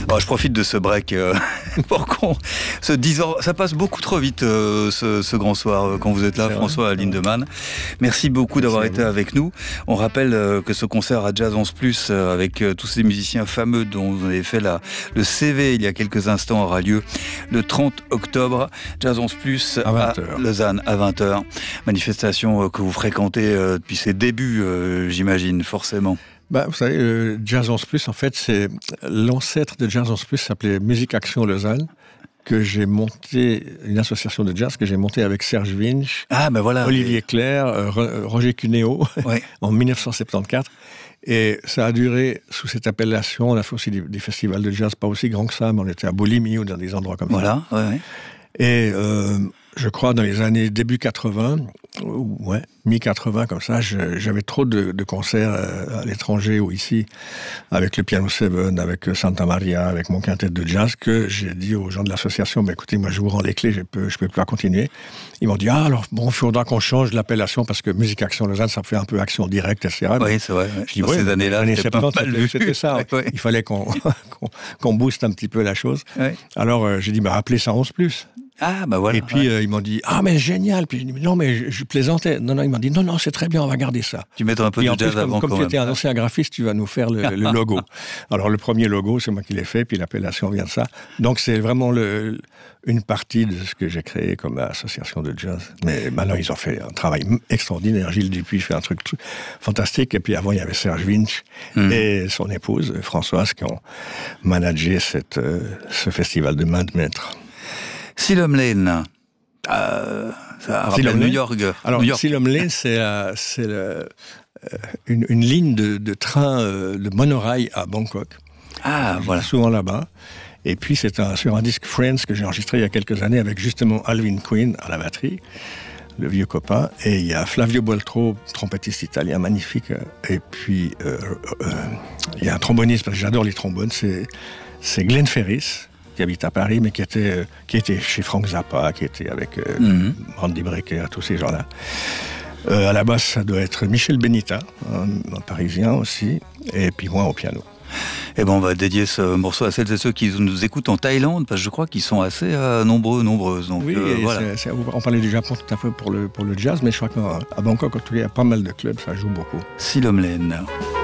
Alors, je profite de ce break pour qu'on se dise... Ça passe beaucoup trop vite ce grand soir quand vous êtes là, François Lindemann. Merci beaucoup d'avoir été avec nous. On rappelle que ce concert à Jazz 11 Plus avec tous ces musiciens fameux dont vous avez fait le CV il y a quelques instants aura lieu le 30 octobre. Jazz 11 Plus à Lausanne à 20h. Manifestation que vous fréquentez depuis ses débuts, j'imagine, forcément. Vous savez, Jazz 11 Plus, en fait, c'est l'ancêtre de Jazz 11 Plus, s'appelait Musique Action Lausanne, que j'ai monté, une association de jazz que j'ai montée avec Serge Winch, Olivier Clerc, Roger Cuneo, en 1974. Et ça a duré sous cette appellation. On a fait aussi des festivals de jazz, pas aussi grands que ça, mais on était à Bolimie ou dans des endroits comme ça. Et je crois dans les années début 80, mi-80 comme ça, j'avais trop de concerts à l'étranger ou ici, avec le Piano 7, avec Santa Maria, avec mon quintet de jazz, que j'ai dit aux gens de l'association, écoutez, moi je vous rends les clés, je peux pas continuer. Ils m'ont dit, alors bon, il faudra qu'on change l'appellation parce que Musique Action Lausanne, ça fait un peu action directe, etc. Oui, c'est vrai. Je dis, ces années-là, années 70, c'était ça. Il fallait qu'on booste un petit peu la chose. Alors j'ai dit, appelez ça 11 plus. Et puis ils m'ont dit mais génial. Puis j'ai dit non mais je plaisantais. Non ils m'ont dit non c'est très bien, on va garder ça. Tu mets un peu de jazz avant. Comme tu étais un ancien graphiste, tu vas nous faire le logo. Alors le premier logo c'est moi qui l'ai fait, puis l'appellation vient de ça. Donc c'est vraiment une partie de ce que j'ai créé comme association de jazz. Mais maintenant ils ont fait un travail extraordinaire. Gilles Dupuis fait un truc fantastique. Et puis avant il y avait Serge Winch et son épouse Françoise qui ont managé ce festival de main de maître. Silom Lane, ça rappelle New York. Alors, Silom Lane, c'est une ligne de train de monorail à Bangkok. Souvent là-bas. Et puis, c'est sur un disque Friends que j'ai enregistré il y a quelques années avec justement Alvin Quinn à la batterie, le vieux copain. Et il y a Flavio Boltro, trompettiste italien magnifique. Et puis, il y a un tromboniste, parce que j'adore les trombones, c'est Glenn Ferris, qui habite à Paris, mais qui était chez Frank Zappa, qui était avec Randy Brecker, tous ces gens-là. À la basse, ça doit être Michel Benita, un Parisien aussi, et puis moi au piano. Et on va dédier ce morceau à celles et ceux qui nous écoutent en Thaïlande, parce que je crois qu'ils sont assez nombreuses. Donc, on parlait du Japon tout à fait pour le jazz, mais je crois qu'à Bangkok, en tout cas, il y a pas mal de clubs, ça joue beaucoup. Silom Lane.